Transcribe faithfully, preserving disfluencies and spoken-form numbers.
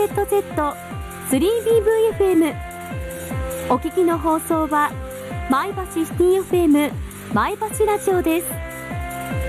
ット ゼットスリービーブイエフエム。 お聞きの放送は前橋シティ エフエム 前橋ラジオです。